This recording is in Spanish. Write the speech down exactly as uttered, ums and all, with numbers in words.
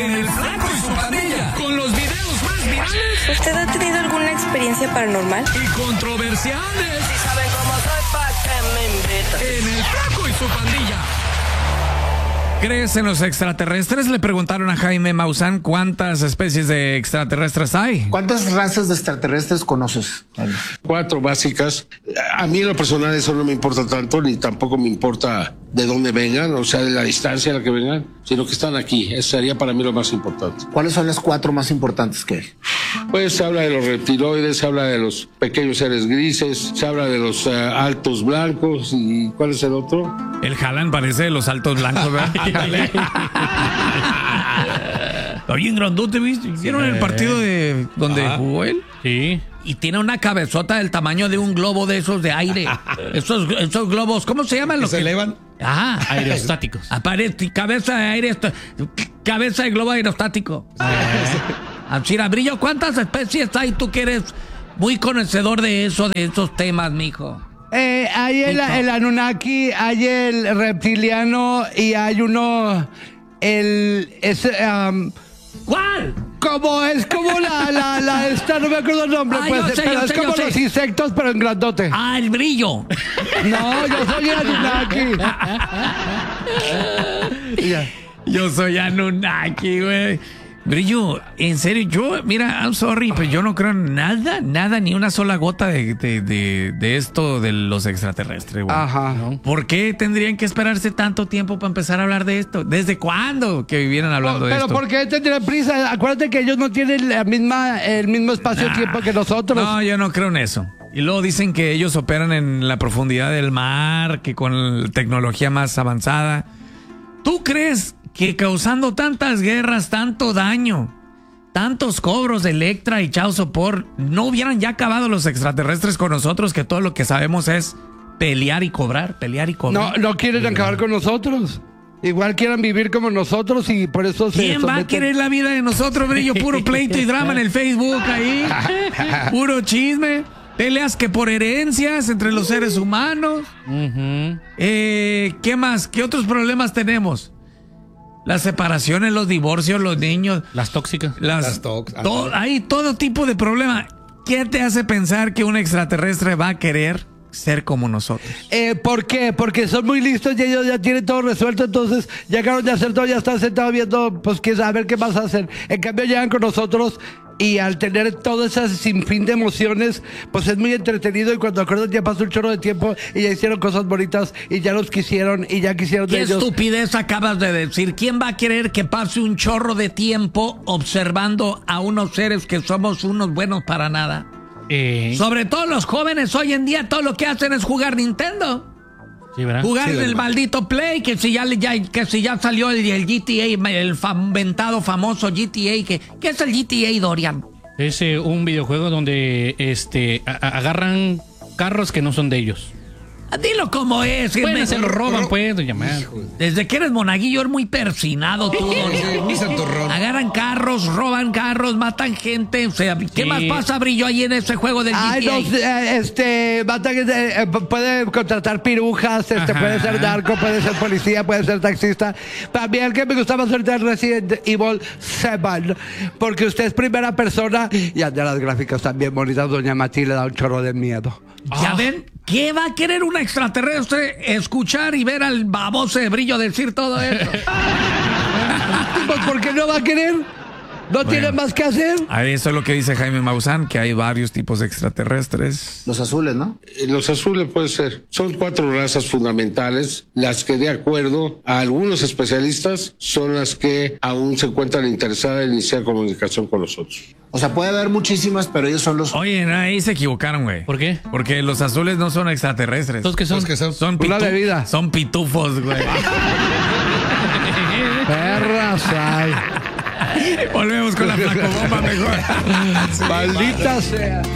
en El Flaco y su Pandilla, con los videos más virales. ¿Usted ha tenido alguna experiencia paranormal? Y controversiales. Si saben cómo soy, pa' que me invitan. En El Flaco y su Pandilla. ¿Crees en los extraterrestres? Le preguntaron a Jaime Maussan cuántas especies de extraterrestres hay. ¿Cuántas razas de extraterrestres conoces? Cuatro básicas. A mí en lo personal eso no me importa tanto, ni tampoco me importa de dónde vengan, o sea, de la distancia a la que vengan, sino que están aquí. Eso sería para mí lo más importante. ¿Cuáles son las cuatro más importantes que hay? Pues se habla de los reptiloides, se habla de los pequeños seres grises, se habla de los uh, altos blancos, y ¿cuál es el otro? El Haaland parece de los altos blancos, ¿verdad? Está bien grandote, ¿viste? ¿Vieron el partido de donde ah, jugó él? Sí. Y tiene una cabezota del tamaño de un globo de esos de aire. esos, esos globos, ¿cómo se llaman? Los que que se elevan. Ah, aerostáticos. Aparece cabeza de aire, cabeza de globo aerostático. Alcira Brillo, ¿cuántas especies hay? Tú que eres muy conocedor de eso, de esos temas, mijo. Eh, hay el, el Anunnaki, hay el reptiliano y hay uno, el... Es, um, ¿cuál? Como es como la, la, la esta, no me acuerdo el nombre, ah, pues, sé, pero es sé, como los sé. insectos, pero en grandote. Ah, el Brillo. No, yo soy el Anunnaki. Yo soy Anunnaki, güey. Brillo, en serio, yo, mira, I'm sorry, pero yo no creo en nada, nada, ni una sola gota de, de, de, de esto de los extraterrestres, güey. Ajá. ¿Por qué tendrían que esperarse tanto tiempo para empezar a hablar de esto? ¿Desde cuándo que vivieran hablando no, de pero esto? Pero ¿por qué tendrían prisa? Acuérdate que ellos no tienen la misma, el mismo espacio-tiempo nah, que nosotros. No, yo no creo en eso. Y luego dicen que ellos operan en la profundidad del mar, que con tecnología más avanzada. ¿Tú crees que causando tantas guerras, tanto daño, tantos cobros de Electra y Chao Sopor, no hubieran ya acabado los extraterrestres con nosotros, que todo lo que sabemos es pelear y cobrar, pelear y cobrar? No, no quieren sí, acabar con nosotros. Igual quieran vivir como nosotros y por eso se ¿Quién va a querer la vida de nosotros, Brillo? Puro pleito y drama en el Facebook ahí. Puro chisme. Peleas que por herencias entre los seres humanos. Uh-huh. eh, ¿Qué más? ¿Qué otros problemas tenemos? Las separaciones, los divorcios, los niños. Las tóxicas. Las, las tóxicas. To, hay todo tipo de problema. ¿Qué te hace pensar que un extraterrestre va a querer ser como nosotros? Eh, ¿Por qué? Porque son muy listos y ellos ya tienen todo resuelto, entonces ya acabaron de hacer todo, ya están sentados viendo, pues, qué, a ver qué vas a hacer. En cambio llegan con nosotros y al tener todo ese sinfín de emociones, pues es muy entretenido y cuando acuerdan ya pasó un chorro de tiempo y ya hicieron cosas bonitas y ya los quisieron y ya quisieron de ¿Qué ellos? estupidez acabas de decir? ¿Quién va a querer que pase un chorro de tiempo observando a unos seres que somos unos buenos para nada? Eh. Sobre todo los jóvenes hoy en día todo lo que hacen es jugar Nintendo. Sí, ¿verdad? Jugar sí, el maldito Play, que si ya, ya, que si ya salió el, el G T A, el inventado famoso G T A. Que, ¿Qué es el G T A, Dorian? Es eh, un videojuego donde este a, a, agarran carros que no son de ellos. Dilo como es. Bueno, se lo roban, pues, llamar. Desde que eres monaguillo eres muy persinado tú. Muy santurrón. Agarran carros, roban carros, matan gente. O sea, ¿qué sí. más pasa, Brillo, ahí en ese juego del Ay, G T A? No, eh, este, matan, eh, puede contratar pirujas, este, puede ser narco, puede ser policía, puede ser taxista. Para mí el que me gustaba hacer de Resident Evil siete, porque usted es primera persona y ante las gráficas también bonitas, doña Mati le da un chorro de miedo. ¿Ya oh. ven? ¿Qué va a querer un extraterrestre escuchar y ver al baboso de Brillo decir todo eso? Pues ¿por qué no va a querer? ¿No bueno, tiene más que hacer? Eso es lo que dice Jaime Maussan, que hay varios tipos de extraterrestres. Los azules, ¿no? Los azules puede ser. Son cuatro razas fundamentales, las que de acuerdo a algunos especialistas son las que aún se encuentran interesadas en iniciar comunicación con nosotros. O sea, puede haber muchísimas, pero ellos son los... Oye, ahí se equivocaron, güey. ¿Por qué? Porque los azules no son extraterrestres. ¿Los que son? Los que son, son, pitu de vida. Son pitufos, güey. Perras hay. Volvemos con la flacobomba mejor. Maldita sea.